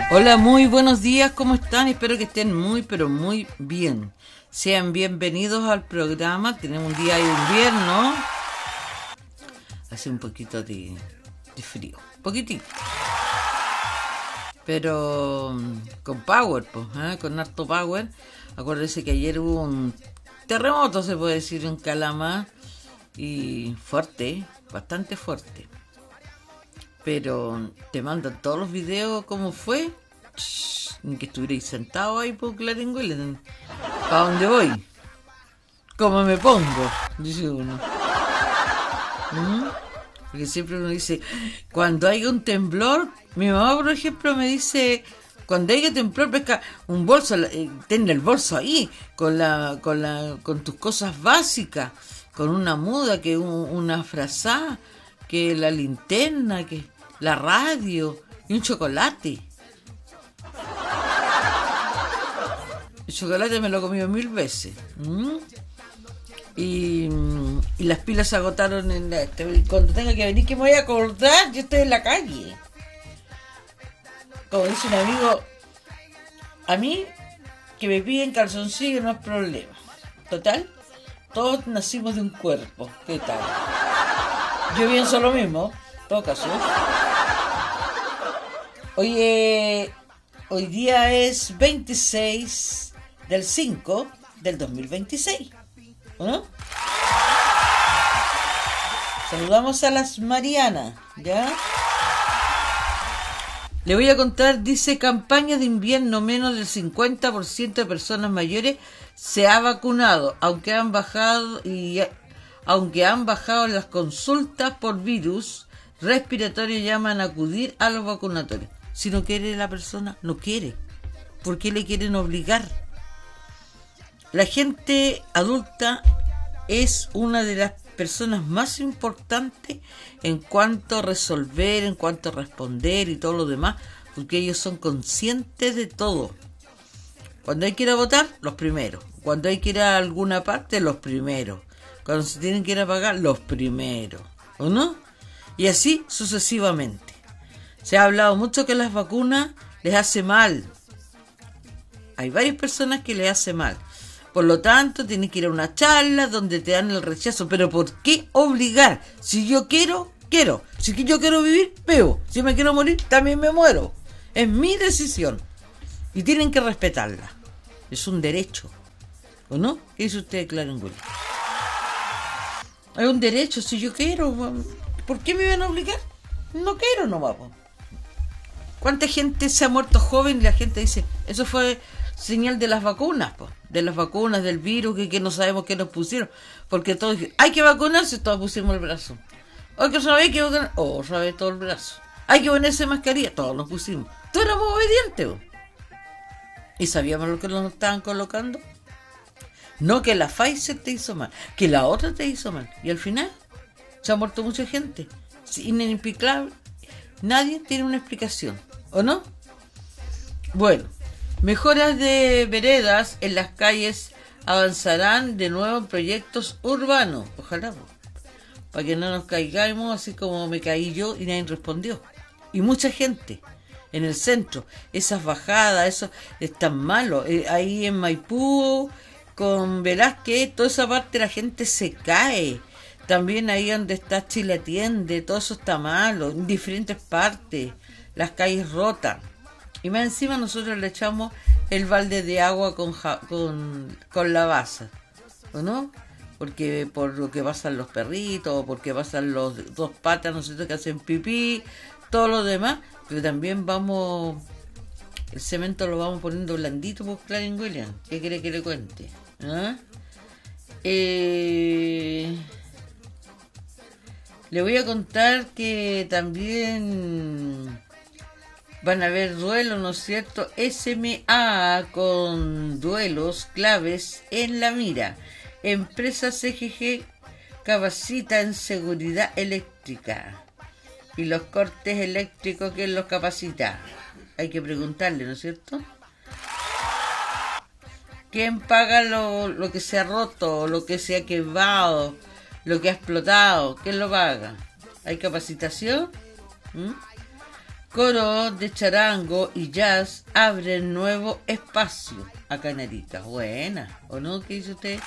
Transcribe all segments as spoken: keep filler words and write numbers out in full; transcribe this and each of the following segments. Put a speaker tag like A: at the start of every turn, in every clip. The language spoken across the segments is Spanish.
A: Hola, muy buenos días, ¿cómo están? Espero que estén muy, pero muy bien. Sean bienvenidos al programa. Tenemos un día de invierno. Hace un poquito de, de frío, poquitito. Pero con power, pues, ¿eh? Con harto power. Acuérdense que ayer hubo un terremoto, se puede decir, en Calama. Y fuerte, bastante fuerte. Pero te mandan todos los videos cómo fue. Ni que estuvierais sentado ahí por Claringuela. ¿Para dónde voy? ¿Cómo me pongo? Dice uno. ¿Mm? Porque siempre uno dice, cuando haya un temblor, mi mamá, por ejemplo, me dice, cuando haya temblor, pesca un bolso, eh, ten el bolso ahí, con la, con la, con tus cosas básicas, con una muda, que un, una frazada, que la linterna, que la radio y un chocolate. El chocolate me lo he comido mil veces. ¿Mm? Y, y las pilas se agotaron en la, cuando tenga que venir, que me voy a acordar, yo estoy en la calle. Como dice un amigo, a mí que me piden calzoncillo no es problema. Total, todos nacimos de un cuerpo. ¿Qué tal? Yo pienso lo mismo, en todo caso. Oye, hoy día es veintiséis del cinco del dos mil veintiséis. ¿No? Saludamos a las Marianas, ¿ya? Le voy a contar, dice, campaña de invierno, menos del cincuenta por ciento de personas mayores se ha vacunado, aunque han bajado y aunque han bajado las consultas por virus respiratorio, llaman a acudir a los vacunatorios. Si no quiere la persona, no quiere. ¿Por qué le quieren obligar? La gente adulta es una de las personas más importantes en cuanto a resolver, en cuanto a responder y todo lo demás, porque ellos son conscientes de todo. Cuando hay que ir a votar, los primeros. Cuando hay que ir a alguna parte, los primeros. Cuando se tienen que ir a pagar, los primeros. ¿O no? Y así sucesivamente. Se ha hablado mucho que las vacunas les hace mal. Hay varias personas que les hace mal. Por lo tanto, tienes que ir a una charla donde te dan el rechazo. Pero ¿por qué obligar? Si yo quiero, quiero. Si yo quiero vivir, vivo. Si me quiero morir, también me muero. Es mi decisión. Y tienen que respetarla. Es un derecho. ¿O no? ¿Qué dice usted, Claringuela? Es un derecho. Si yo quiero, ¿por qué me van a obligar? No quiero, no vamos. ¿Cuánta gente se ha muerto joven? Y la gente dice, eso fue señal de las vacunas, po, de las vacunas, del virus, que, que no sabemos qué nos pusieron, porque todos dijeron, hay que vacunarse, todos pusimos el brazo. Hay que saber que vacunar, oh, otra vez todo el brazo. Hay que ponerse mascarilla, todos nos pusimos. Todos éramos obedientes, po. Y sabíamos lo que nos estaban colocando. No que la Pfizer te hizo mal, que la otra te hizo mal. Y al final se ha muerto mucha gente. Inexplicable. Nadie tiene una explicación, ¿o no? Bueno, mejoras de veredas en las calles avanzarán de nuevo en proyectos urbanos. Ojalá, para que no nos caigamos así como me caí yo y nadie respondió. Y mucha gente en el centro. Esas bajadas, eso es tan malo. Eh, ahí en Maipú, con Velázquez, toda esa parte la gente se cae. También ahí donde está Chile Atiende, todo eso está malo. En diferentes partes, las calles rotas. Y más encima nosotros le echamos el balde de agua con ja, con, con la basa, ¿o no? Porque por lo que pasan los perritos, o porque pasan los dos patas, ¿no es cierto?, que hacen pipí, todo lo demás. Pero también vamos, el cemento lo vamos poniendo blandito por Claringuela. ¿Qué quiere que le cuente? ¿Ah? Eh... Le voy a contar que también van a haber duelos, ¿no es cierto? S M A con duelos claves en la mira. Empresa C G G capacita en seguridad eléctrica. Y los cortes eléctricos, ¿quién los capacita? Hay que preguntarle, ¿no es cierto? ¿Quién paga lo, lo que se ha roto, lo que se ha quebrado, lo que ha explotado? ¿Quién lo paga? ¿Hay capacitación? ¿Mm? Coro de charango y jazz abren nuevo espacio acá en Arica. Buena, ¿o no? ¿Qué dice usted?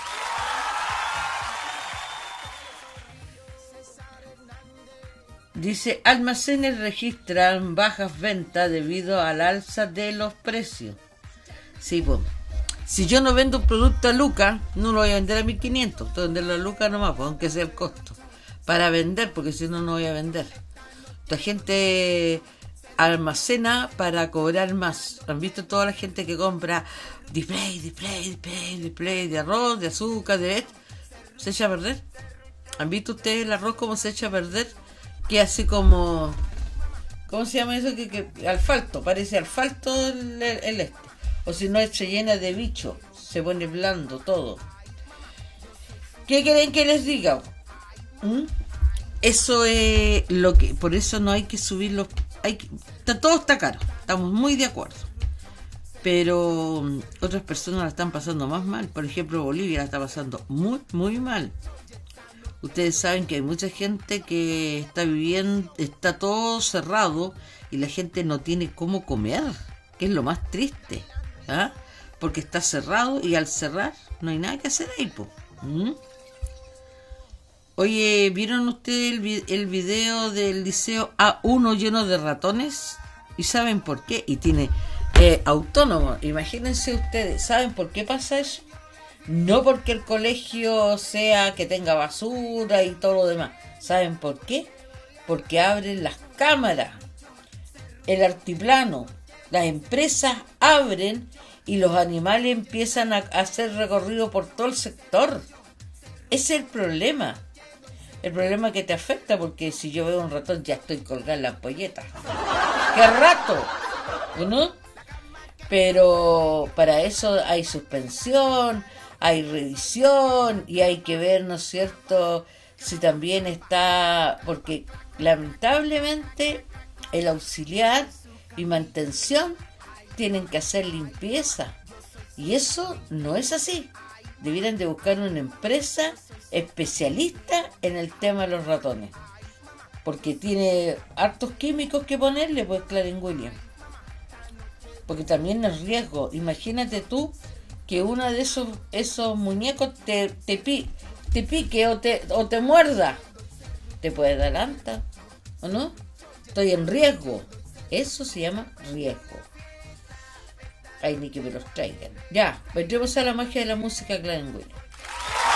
A: Dice, almacenes registran bajas ventas debido al alza de los precios. Sí, pues. Si yo no vendo un producto a lucas, no lo voy a vender a mil quinientos. Tengo que venderlo a lucas nomás, pues, aunque sea el costo. Para vender, porque si no, no voy a vender. La gente almacena para cobrar más. ¿Han visto toda la gente que compra display, display, display, display de arroz, de azúcar, de esto? ¿Se echa a perder? ¿Han visto ustedes el arroz cómo se echa a perder? Que así como... ¿Cómo se llama eso? Que, que asfalto, parece asfalto el, el este. O si no, se llena de bicho, se pone blando todo. ¿Qué quieren que les diga? ¿Mm? Eso es lo que... Por eso no hay que subir los... Hay que, está, todo está caro, estamos muy de acuerdo. Pero um, otras personas la están pasando más mal. Por ejemplo, Bolivia la está pasando muy, muy mal. Ustedes saben que hay mucha gente que está viviendo, está todo cerrado y la gente no tiene cómo comer, que es lo más triste, ¿ah? Porque está cerrado y al cerrar no hay nada que hacer ahí, po. ¿Mm? Oye, ¿vieron ustedes el, el video del liceo A uno lleno de ratones? ¿Y saben por qué? Y tiene eh, autónomo, imagínense ustedes, ¿saben por qué pasa eso? No porque el colegio sea que tenga basura y todo lo demás. ¿Saben por qué? Porque abren las cámaras, el altiplano, las empresas abren y los animales empiezan a hacer recorrido por todo el sector. Ese es el problema. El problema que te afecta, porque si yo veo un ratón ya estoy colgada en la ampolleta. ¡Qué rato! ¿No? Pero para eso hay suspensión, hay revisión y hay que ver, ¿no es cierto?, si también está, porque lamentablemente el auxiliar y mantención tienen que hacer limpieza y eso no es así. Debieran de buscar una empresa especialista en el tema de los ratones, porque tiene hartos químicos que ponerle, pues, Clarence Williams, porque también es riesgo. Imagínate tú que uno de esos esos muñecos te, te, pi, te pique o te, o te muerda, te puede dar anta, ¿o no? Estoy en riesgo. Eso se llama riesgo. Ay, ni que me los traigan. Ya, vendremos a la magia de la música, Clarence Williams.